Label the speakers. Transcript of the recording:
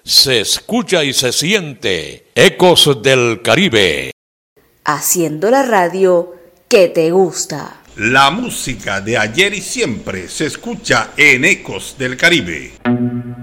Speaker 1: se escucha y se siente. Ecos del Caribe.
Speaker 2: Haciendo la radio que te gusta.
Speaker 3: La música de ayer y siempre se escucha en Ecos del Caribe.